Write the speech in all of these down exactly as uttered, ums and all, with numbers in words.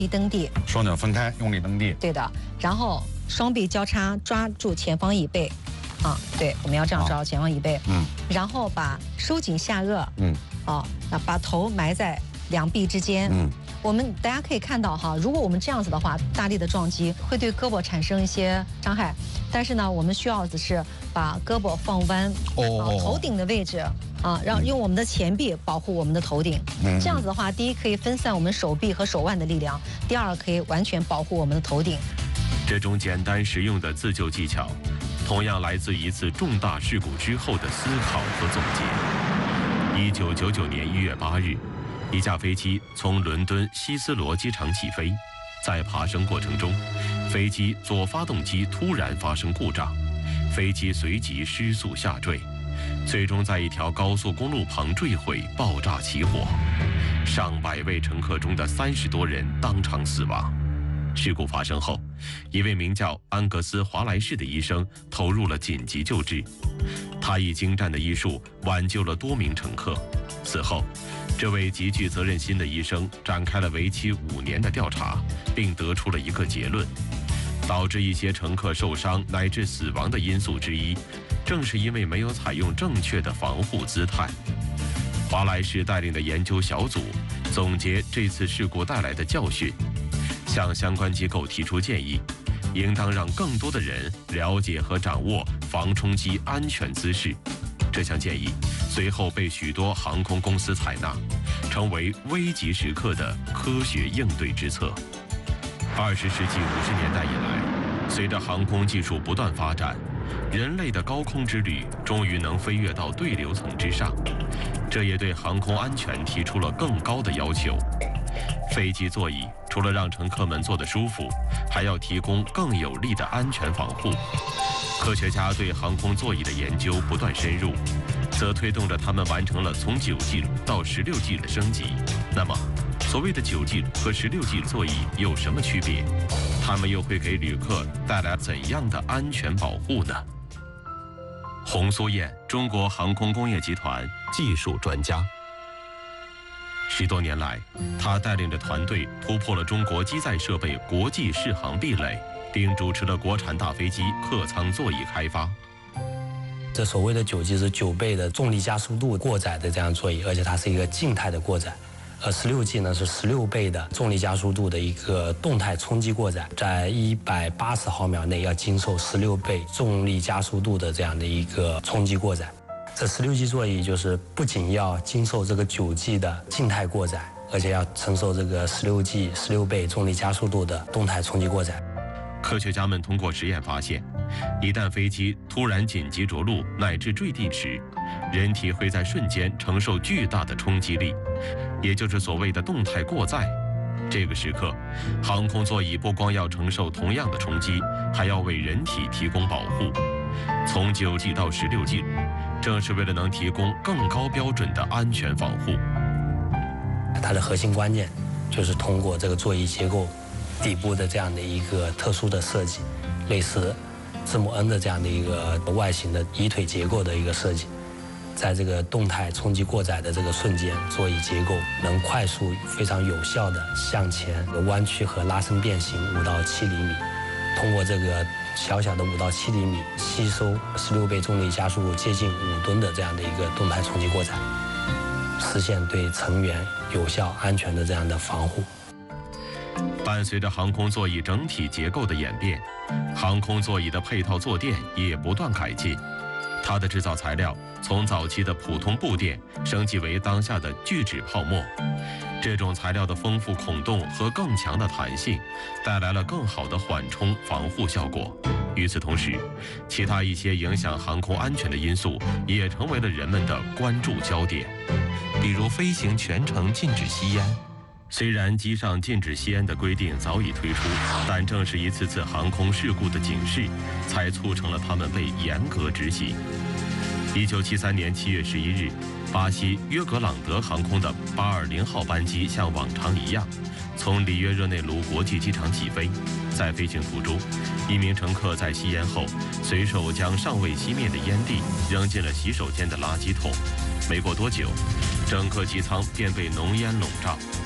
力蹬地， 双脚分开，用力蹬地。 对的，然后双臂交叉抓住前方椅背，啊，对，我们要这样抓到前方椅背， 嗯， 然后把收紧下颚， 嗯， 哦，那把头埋在两臂之间， 嗯， 我们大家可以看到哈，如果我们这样子的话，大力的撞击会对胳膊产生一些伤害，但是呢，我们需要的是把胳膊放弯， 哦， 啊，头顶的位置。啊，让用我们的前臂保护我们的头顶， 嗯， 这样子的话，第一可以分散我们手臂和手腕的力量，第二可以完全保护我们的头顶。 这种简单实用的自救技巧，同样来自一次重大事故之后的思考和总结。一九九九年一月八日，一架飞机从伦敦希斯罗机场起飞，在爬升过程中，飞机左发动机突然发生故障，飞机随即失速下坠。最终在一条高速公路旁坠毁，爆炸起火，上百位乘客中的三十多人当场死亡。事故发生后，一位名叫安格斯·华莱士的医生投入了紧急救治，他以精湛的医术挽救了多名乘客。此后，这位极具责任心的医生展开了为期五年的调查，并得出了一个结论：导致一些乘客受伤乃至死亡的因素之一，正是因为没有采用正确的防护姿态。华莱士带领的研究小组总结这次事故带来的教训，向相关机构提出建议，应当让更多的人了解和掌握防冲击安全姿势。这项建议随后被许多航空公司采纳，成为危急时刻的科学应对之策。二十世纪五十年代以来，随着航空技术不断发展，人类的高空之旅终于能飞跃到对流层之上，这也对航空安全提出了更高的要求。飞机座椅除了让乘客们坐得舒服，还要提供更有力的安全防护。科学家对航空座椅的研究不断深入，则推动着他们完成了从九 G 到十六 G 的升级。那么，所谓的九 G 和十六 G 座椅有什么区别？它们又会给旅客带来怎样的安全保护呢？洪苏燕，中国航空工业集团技术专家。十多年来，他带领着团队突破了中国机载设备国际适航壁垒，并主持了国产大飞机客舱座椅开发。 这所谓的九 G 是九倍的重力加速度过载的这样座椅，而且它是一个静态的过载。而十六 G 呢是十六倍的重力加速度的一个动态冲击过载，在一百八十毫秒内要经受十六倍重力加速度的这样的一个冲击过载。这十六 G 座椅就是不仅要经受这个九 G 的静态过载，而且要承受这个十六 G 十六倍重力加速度的动态冲击过载。 科学家们通过实验发现，一旦飞机突然紧急着陆乃至坠地时，人体会在瞬间承受巨大的冲击力，也就是所谓的动态过载。这个时刻，航空座椅不光要承受同样的冲击，还要为人体提供保护。从九 G 到十六 G， 正是为了能提供更高标准的安全防护。 它的核心关键就是通过这个座椅结构底部的这样的一个特殊的设计，类似字母 N 的这样的一个外形的椅腿结构的一个设计，在这个动态冲击过载的这个瞬间，座椅结构能快速、非常有效的向前弯曲和拉伸变形五到七厘米，通过这个小小的五到七厘米吸收十六倍重力加速度接近五吨的这样的一个动态冲击过载，实现对成员有效、安全的这样的防护。 伴随着航空座椅整体结构的演变，航空座椅的配套坐垫也不断改进。它的制造材料从早期的普通布垫升级为当下的聚酯泡沫。这种材料的丰富孔洞和更强的弹性，带来了更好的缓冲防护效果。与此同时，其他一些影响航空安全的因素也成为了人们的关注焦点，比如飞行全程禁止吸烟。虽然机上禁止吸烟的规定早已推出，但正是一次次航空事故的警示，才促成了它们被严格执行。一九七三年七月十一日，巴西约格朗德航空的八二零号班机像往常一样，从里约热内卢国际机场起飞。在飞行途中，一名乘客在吸烟后，随手将尚未熄灭的烟蒂扔进了洗手间的垃圾桶。没过多久，整个机舱便被浓烟笼罩。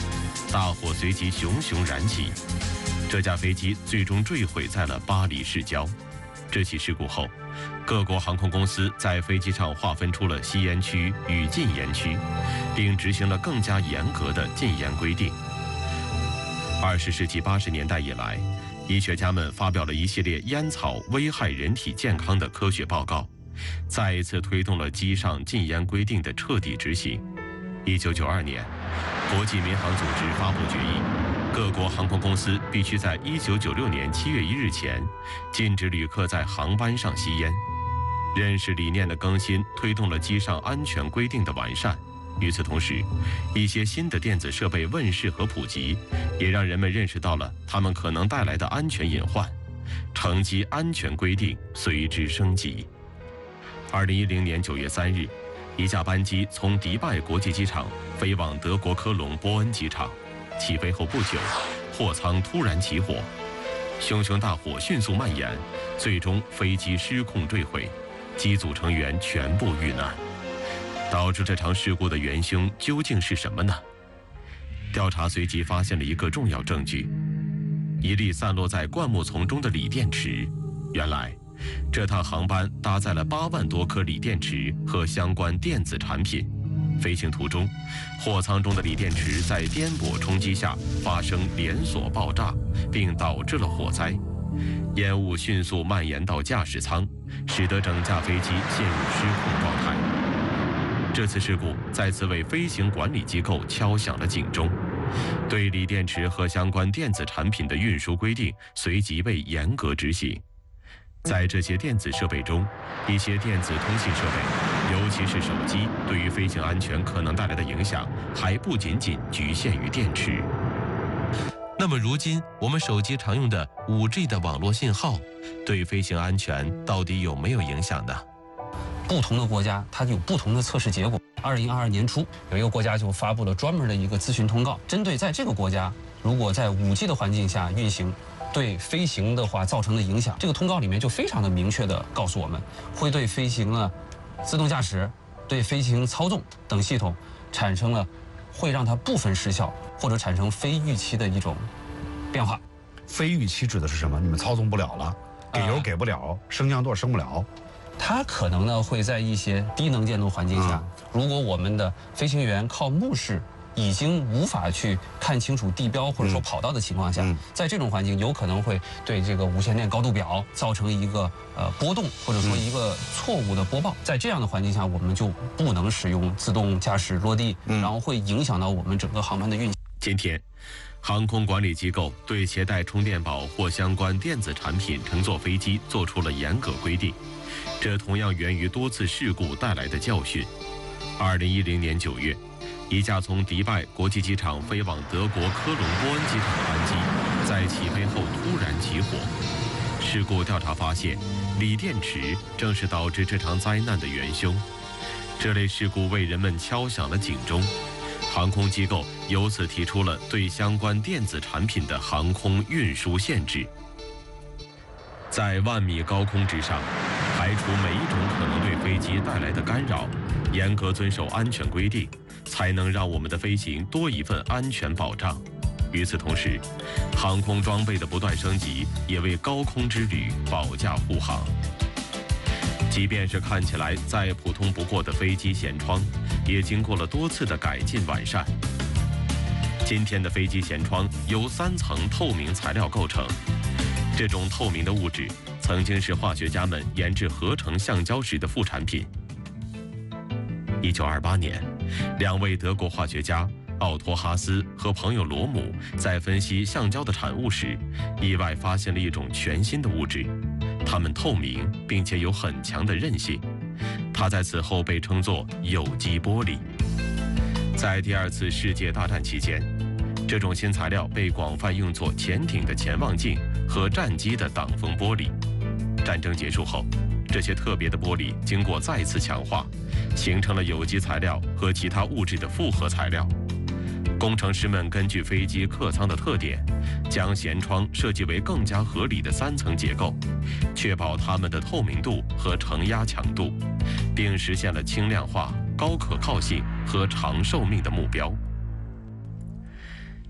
大火随即熊熊燃起。这架飞机最终坠毁在了巴黎市郊。这起事故后，各国航空公司在飞机上划分出了吸烟区与禁烟区，并执行了更加严格的禁烟规定。二十世纪八十年代以来，医学家们发表了一系列烟草危害人体健康的科学报告，再一次推动了机上禁烟规定的彻底执行。一九九二年，国际民航组织发布决议，各国航空公司必须在一九九六年七月一日前禁止旅客在航班上吸烟。认识理念的更新推动了机上安全规定的完善。与此同时，一些新的电子设备问世和普及，也让人们认识到了它们可能带来的安全隐患，乘机安全规定随之升级。二零一零年九月三日，一架班机从迪拜国际机场飞往德国科隆波恩机场，起飞后不久，货舱突然起火，熊熊大火迅速蔓延，最终飞机失控坠毁，机组成员全部遇难。导致这场事故的元凶究竟是什么呢？调查随即发现了一个重要证据：一粒散落在灌木丛中的锂电池。原来，这趟航班搭载了八万多颗锂电池和相关电子产品。飞行途中，货舱中的锂电池在颠簸冲击下发生连锁爆炸，并导致了火灾。烟雾迅速蔓延到驾驶舱，使得整架飞机陷入失控状态。这次事故再次为飞行管理机构敲响了警钟，对锂电池和相关电子产品的运输规定随即被严格执行。在这些电子设备中，一些电子通信设备，尤其是手机，对于飞行安全可能带来的影响还不仅仅局限于电池。 那么如今我们手机常用的 五 G 的网络信号，对飞行安全到底有没有影响呢？ 不同的国家它有不同的测试结果。二零二二年初，有一个国家就发布了专门的一个咨询通告，针对在这个国家如果在 五 G 的环境下运行，对飞行的话造成的影响，这个通告里面就非常的明确的告诉我们，会对飞行了自动驾驶、对飞行操纵等系统产生了会让它部分失效或者产生非预期的一种变化。 非预期指的是什么？你们操纵不了了，给油给不了，升降舵升不了。 它可能呢会在一些低能见度环境下，如果我们的飞行员靠目视已经无法去看清楚地标或者说跑道的情况下，嗯、在这种环境有可能会对这个无线电高度表造成一个呃波动，或者说一个错误的播报。在这样的环境下，我们就不能使用自动驾驶落地，嗯、然后会影响到我们整个航班的运行。 今天，航空管理机构对携带充电宝或相关电子产品乘坐飞机做出了严格规定，这同样源于多次事故带来的教训。二零一零年九月。一架从迪拜国际机场飞往德国科隆波恩机场的班机，在起飞后突然起火。事故调查发现，锂电池正是导致这场灾难的元凶。这类事故为人们敲响了警钟，航空机构由此提出了对相关电子产品的航空运输限制。在万米高空之上，排除每一种可能对飞机带来的干扰，严格遵守安全规定，才能让我们的飞行多一份安全保障。与此同时，航空装备的不断升级也为高空之旅保驾护航。即便是看起来再普通不过的飞机舷窗，也经过了多次的改进完善。今天的飞机舷窗由三层透明材料构成，这种透明的物质曾经是化学家们研制合成橡胶时的副产品。一九二八年，两位德国化学家奥托哈斯和朋友罗姆在分析橡胶的产物时，意外发现了一种全新的物质，它们透明并且有很强的韧性，它在此后被称作有机玻璃。在第二次世界大战期间，这种新材料被广泛用作潜艇的潜望镜和战机的挡风玻璃。战争结束后，这些特别的玻璃经过再次强化，形成了有机材料和其他物质的复合材料。工程师们根据飞机客舱的特点，将舷窗设计为更加合理的三层结构，确保它们的透明度和承压强度，并实现了轻量化、高可靠性和长寿命的目标。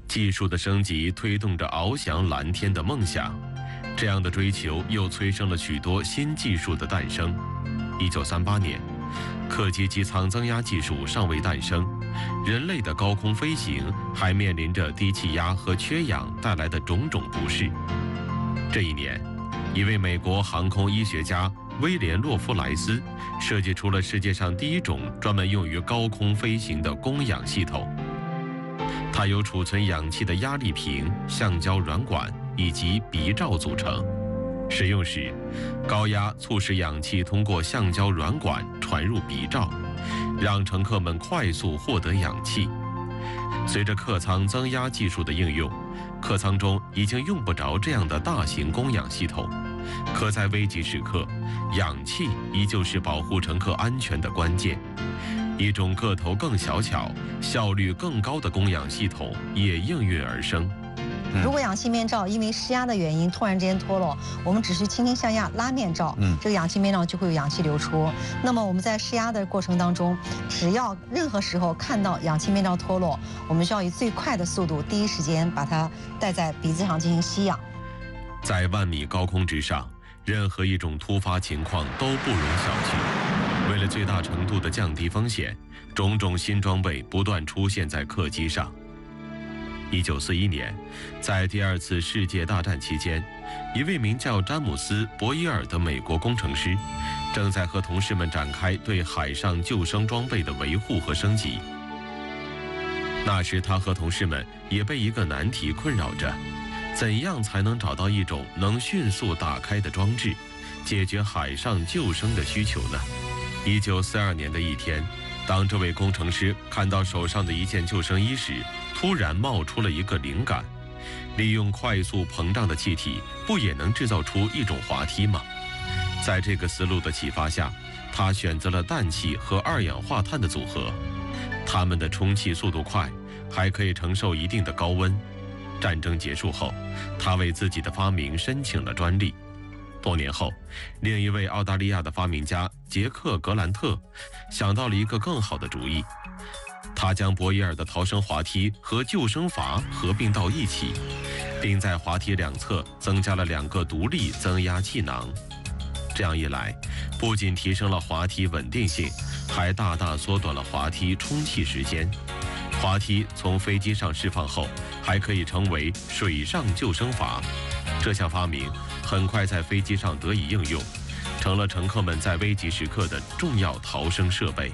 技术的升级推动着翱翔蓝天的梦想，这样的追求又催生了许多新技术的诞生。一九三八年，客机机舱增压技术尚未诞生，人类的高空飞行还面临着低气压和缺氧带来的种种不适。这一年，一位美国航空医学家威廉·洛夫莱斯设计出了世界上第一种专门用于高空飞行的供氧系统。它由储存氧气的压力瓶、橡胶软管以及鼻罩组成。使用时，高压促使氧气通过橡胶软管传入鼻罩，让乘客们快速获得氧气。随着客舱增压技术的应用，客舱中已经用不着这样的大型供氧系统。可在危急时刻，氧气依旧是保护乘客安全的关键。一种个头更小巧、效率更高的供氧系统也应运而生。 如果氧气面罩因为施压的原因突然之间脱落，我们只需轻轻向下拉面罩，嗯，这个氧气面罩就会有氧气流出。那么我们在施压的过程当中，只要任何时候看到氧气面罩脱落，我们需要以最快的速度，第一时间把它戴在鼻子上进行吸氧。 在万米高空之上，任何一种突发情况都不容小觑。为了最大程度地降低风险，种种新装备不断出现在客机上。一九四一年，在第二次世界大战期间，一位名叫詹姆斯·博伊尔的美国工程师，正在和同事们展开对海上救生装备的维护和升级。那时，他和同事们也被一个难题困扰着：怎样才能找到一种能迅速打开的装置，解决海上救生的需求呢？一九四二年的一天，当这位工程师看到手上的一件救生衣时，突然冒出了一个灵感：利用快速膨胀的气体，不也能制造出一种滑梯吗？在这个思路的启发下，他选择了氮气和二氧化碳的组合，它们的充气速度快，还可以承受一定的高温。战争结束后，他为自己的发明申请了专利。多年后，另一位澳大利亚的发明家杰克·格兰特想到了一个更好的主意，他将博伊尔的逃生滑梯和救生筏合并到一起，并在滑梯两侧增加了两个独立增压气囊。这样一来，不仅提升了滑梯稳定性，还大大缩短了滑梯充气时间。滑梯从飞机上释放后，还可以成为水上救生筏。这项发明很快在飞机上得以应用，成了乘客们在危急时刻的重要逃生设备。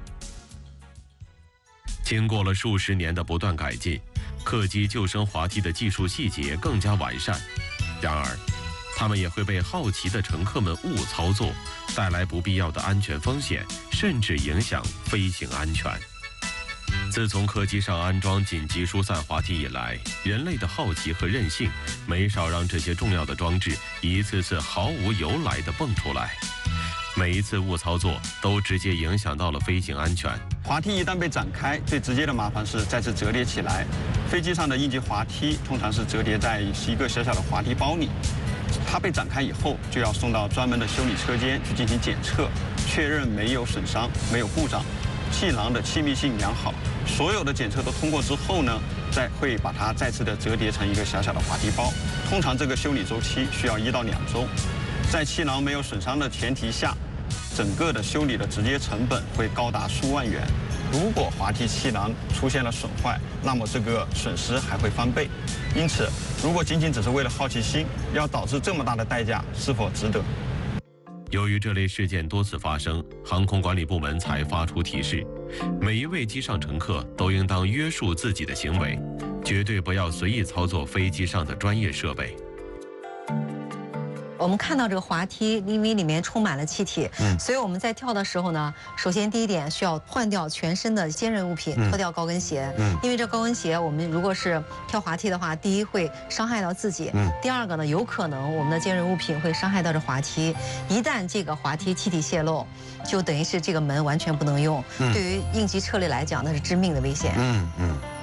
经过了数十年的不断改进，客机救生滑梯的技术细节更加完善。然而，它们也会被好奇的乘客们误操作，带来不必要的安全风险，甚至影响飞行安全。自从客机上安装紧急疏散滑梯以来，人类的好奇和韧性没少让这些重要的装置一次次毫无由来地蹦出来。每一次误操作都直接影响到了飞行安全。 滑梯一旦被展开，最直接的麻烦是再次折叠起来。飞机上的应急滑梯通常是折叠在一个小小的滑梯包里，它被展开以后就要送到专门的修理车间去进行检测，确认没有损伤、没有故障，气囊的气密性良好。所有的检测都通过之后呢，再会把它再次的折叠成一个小小的滑梯包。通常这个修理周期需要一到两周。在气囊没有损伤的前提下，整个的修理的直接成本会高达数万元。如果滑梯气囊出现了损坏，那么这个损失还会翻倍。因此，如果仅仅只是为了好奇心，要导致这么大的代价，是否值得？ 由于这类事件多次发生，航空管理部门才发出提示：每一位机上乘客都应当约束自己的行为，绝对不要随意操作飞机上的专业设备。 我们看到这个滑梯，因为里面充满了气体，嗯，所以我们在跳的时候呢，首先第一点需要换掉全身的坚韧物品，脱掉高跟鞋，嗯，因为这高跟鞋我们如果是跳滑梯的话，第一会伤害到自己，嗯，第二个呢，有可能我们的坚韧物品会伤害到这滑梯，一旦这个滑梯气体泄漏，就等于是这个门完全不能用，嗯，对于应急车类来讲，那是致命的危险。 嗯嗯。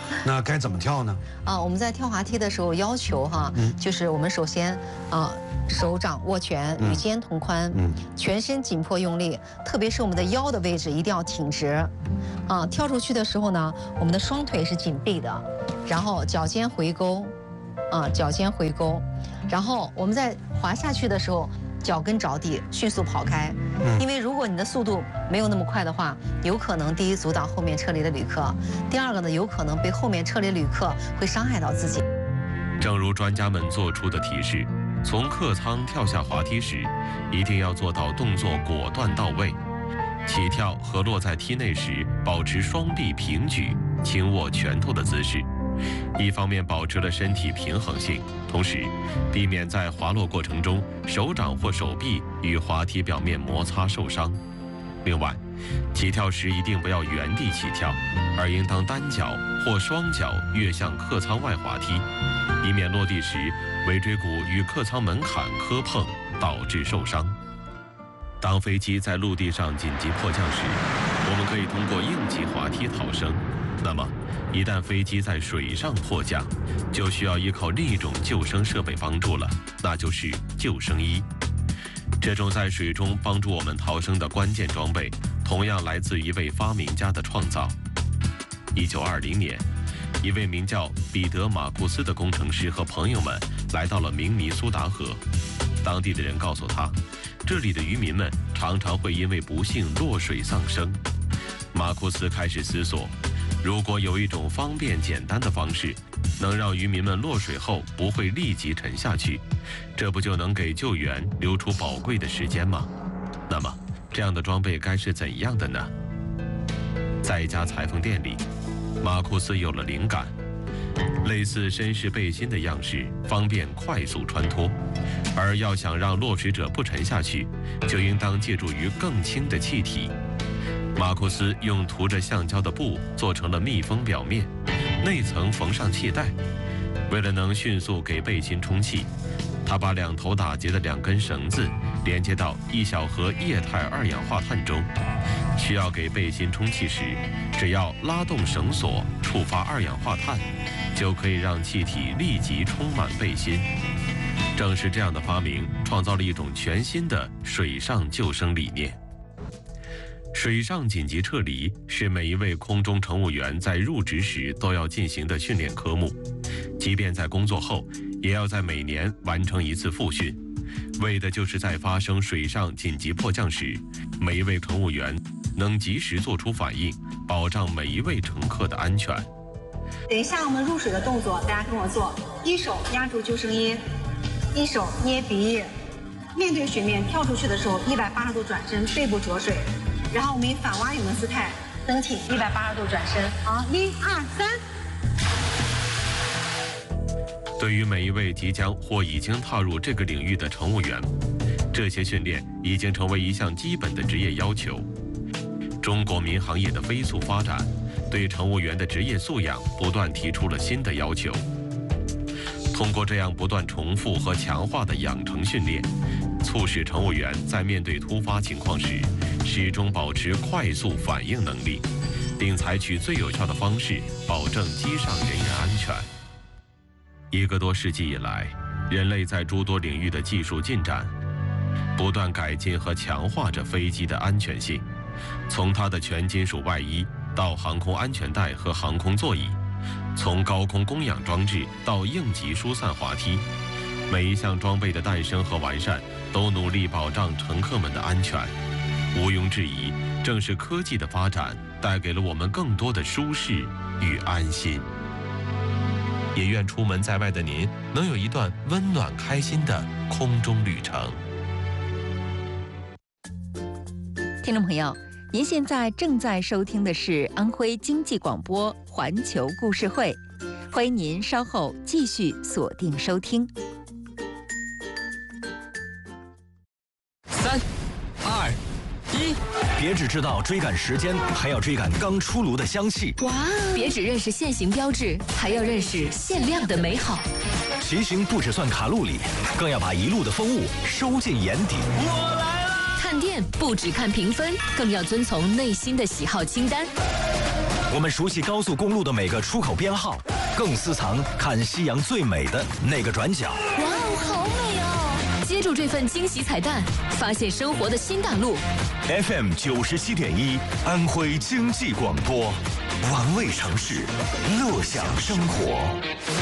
那该怎么跳呢？ 啊，我们在跳滑梯的时候要求哈，嗯、就是我们首先啊，手掌握拳，与肩同宽，嗯，全身紧迫用力，特别是我们的腰的位置一定要挺直。啊，跳出去的时候呢，我们的双腿是紧闭的，然后脚尖回勾，啊，脚尖回勾，然后我们在滑下去的时候。脚跟着地，迅速跑开。因为如果你的速度没有那么快的话，有可能第一阻挡后面车里的旅客，第二个呢，有可能被后面车里旅客会伤害到自己。 正如专家们做出的提示，从客舱跳下滑梯时，一定要做到动作果断到位。起跳和落在梯内时，保持双臂平举，轻握拳头的姿势。一方面保持了身体平衡性，同时避免在滑落过程中手掌或手臂与滑梯表面摩擦受伤。另外，起跳时一定不要原地起跳，而应当单脚或双脚跃向客舱外滑梯，以免落地时尾椎骨与客舱门槛磕碰，导致受伤。当飞机在陆地上紧急迫降时，我们可以通过应急滑梯逃生。那么，一旦飞机在水上迫降，就需要依靠另一种救生设备帮助了，那就是救生衣。这种在水中帮助我们逃生的关键装备，同样来自一位发明家的创造。一九二零年，一位名叫彼得·马库斯的工程师和朋友们来到了明尼苏达河。当地的人告诉他，这里的渔民们常常会因为不幸落水丧生。马库斯开始思索，如果有一种方便简单的方式，能让渔民们落水后不会立即沉下去，这不就能给救援留出宝贵的时间吗？那么，这样的装备该是怎样的呢？在一家裁缝店里，马库斯有了灵感，类似绅士背心的样式，方便快速穿脱。而要想让落水者不沉下去，就应当借助于更轻的气体。马库斯用涂着橡胶的布做成了密封表面，内层缝上气带。为了能迅速给背心充气，他把两头打结的两根绳子连接到一小盒液态二氧化碳中。需要给背心充气时，只要拉动绳索，触发二氧化碳，就可以让气体立即充满背心。正是这样的发明，创造了一种全新的水上救生理念。水上紧急撤离是每一位空中乘务员在入职时都要进行的训练科目，即便在工作后，也要在每年完成一次复训，为的就是在发生水上紧急迫降时，每一位乘务员能及时做出反应，保障每一位乘客的安全。 等一下我们入水的动作，大家跟我做，一手压住救生衣，一手捏鼻翼，面对水面跳出去的时候一百八十度转身，背部着水。然后我们以反蛙泳的姿态蹬挺，一百八十度转身。好，一二三。 对于每一位即将或已经踏入这个领域的乘务员，这些训练已经成为一项基本的职业要求。中国民航业的飞速发展，对乘务员的职业素养不断提出了新的要求。通过这样不断重复和强化的养成训练，促使乘务员在面对突发情况时，始终保持快速反应能力，并采取最有效的方式保证机上人员安全。一个多世纪以来，人类在诸多领域的技术进展，不断改进和强化着飞机的安全性。从它的全金属外衣到航空安全带和航空座椅，从高空供氧装置到应急疏散滑梯，每一项装备的诞生和完善，都努力保障乘客们的安全。毋庸置疑，正是科技的发展带给了我们更多的舒适与安心。 也愿出门在外的您能有一段温暖开心的空中旅程。 听众朋友，您现在正在收听的是安徽经济广播环球故事会，欢迎您稍后继续锁定收听。 三、二、一，别只知道追赶时间，还要追赶刚出炉的香气。 哇！别只认识现行标志，还要认识限量的美好。 骑行不只算卡路里，更要把一路的风物收进眼底。我来了！ 看店不只看评分，更要遵从内心的喜好清单。 我们熟悉高速公路的每个出口编号，更私藏看夕阳最美的那个转角。 哇哦，好美哦！接住这份惊喜彩蛋，发现生活的新大陆。 F M 九十七点一，安徽经济广播，玩味城市，乐享生活。